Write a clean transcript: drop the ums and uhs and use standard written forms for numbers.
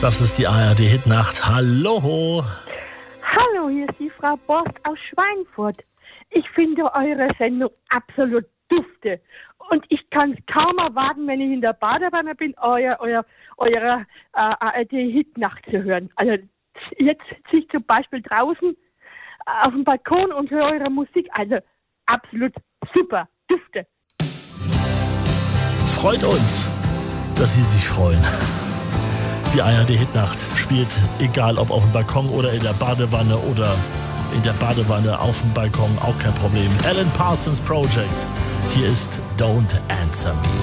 Das ist die ARD-Hitnacht. Hallo. Hallo, hier ist die Frau Borst aus Schweinfurt. Ich finde eure Sendung absolut dufte. Und ich kann es kaum erwarten, wenn ich in der Badewanne bin, eure ARD-Hitnacht zu hören. Also jetzt sitze ich zum Beispiel draußen auf dem Balkon und höre eure Musik. Also absolut super, dufte. Freut uns, dass Sie sich freuen. Die ARD-Hitnacht spielt, egal ob auf dem Balkon oder in der Badewanne oder in der Badewanne auf dem Balkon, auch kein Problem. Alan Parsons Project. Hier ist Don't Answer Me.